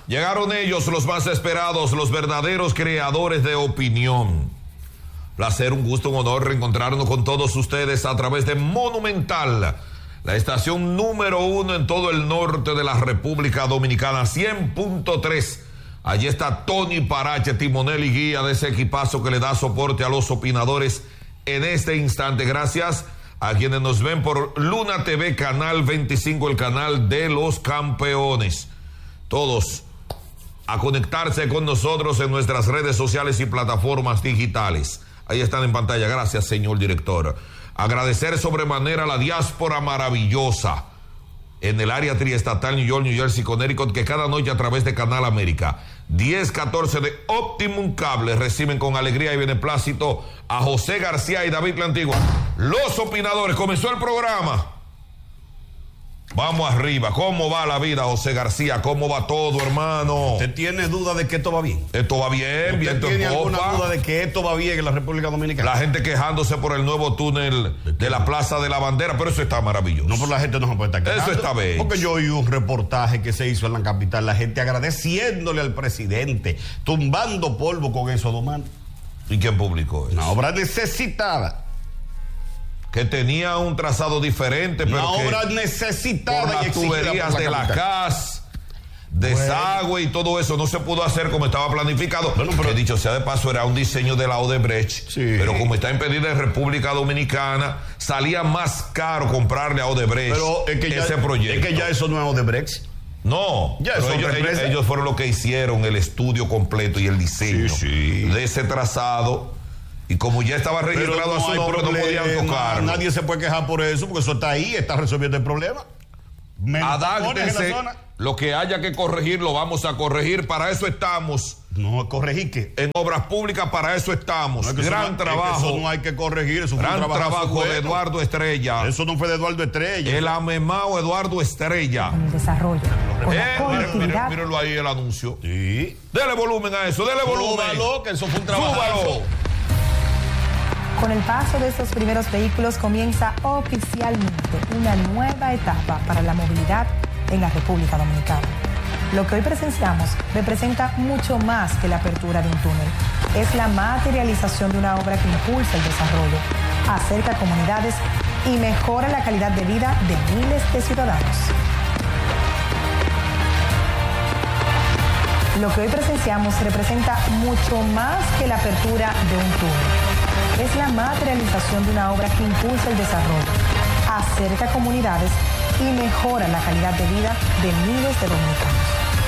Llegaron ellos, los más esperados, los verdaderos creadores de opinión. Placer, un gusto, un honor reencontrarnos con todos ustedes a través de Monumental, la estación número 1 en todo el norte de la República Dominicana, 100.3. Allí está Tony Parache, timonel y guía de ese equipazo que le da soporte a los opinadores en este instante. Gracias a quienes nos ven por Luna TV, Canal 25, el canal de los campeones. Todos a conectarse con nosotros en nuestras redes sociales y plataformas digitales. Ahí están en pantalla. Gracias, señor director. Agradecer sobremanera a la diáspora maravillosa en el área triestatal New York, New Jersey, Connecticut, que cada noche a través de Canal América 10-14 de Optimum Cable reciben con alegría y beneplácito a José García y David La Antigua. Los opinadores. Comenzó el programa. Vamos arriba. ¿Cómo va la vida, José García? ¿Cómo va todo, hermano? ¿Usted tiene duda de que esto va bien? Esto va bien, bien. ¿Usted tiene alguna duda de que esto va bien en la República Dominicana? La gente quejándose por el nuevo túnel de la Plaza de la Bandera, pero eso está maravilloso. No, pero la gente no se puede estar quejando. Eso está bien. Porque yo oí un reportaje que se hizo en la capital, la gente agradeciéndole al presidente, tumbando polvo con eso, domando. ¿Y quién publicó eso? Una obra necesitada. Que tenía un trazado diferente, pero una obra necesitada por las tuberías de la CAS, desagüe y todo eso no se pudo hacer como estaba planificado. Bueno, pero dicho sea de paso, era un diseño de la Odebrecht, sí. Pero como está impedida en República Dominicana, salía más caro comprarle a Odebrecht ese proyecto. Es que ya eso no es Odebrecht. No, ya eso ellos fueron los que hicieron el estudio completo y el diseño de ese trazado. Y como ya estaba registrado a su nombre, no podían tocar. Nadie se puede quejar por eso, porque eso está ahí, está resolviendo el problema. Adáctese, lo que haya que corregir, lo vamos a corregir. Para eso estamos. No, corregir qué. En obras públicas, para eso estamos. No, gran trabajo. Eso no hay que corregir, eso fue gran trabajo de Eduardo Estrella. Eso no fue de Eduardo Estrella. El amemao Eduardo Estrella. Con el desarrollo. Mírenlo ahí el anuncio. Sí. Dele volumen a eso, dele volumen. Súbalo, que eso fue un trabajo. Súbalo. Con el paso de estos primeros vehículos comienza oficialmente una nueva etapa para la movilidad en la República Dominicana. Lo que hoy presenciamos representa mucho más que la apertura de un túnel. Es la materialización de una obra que impulsa el desarrollo, acerca a comunidades y mejora la calidad de vida de miles de ciudadanos. Lo que hoy presenciamos representa mucho más que la apertura de un túnel. Es la materialización de una obra que impulsa el desarrollo, acerca a comunidades y mejora la calidad de vida de miles de dominicanos.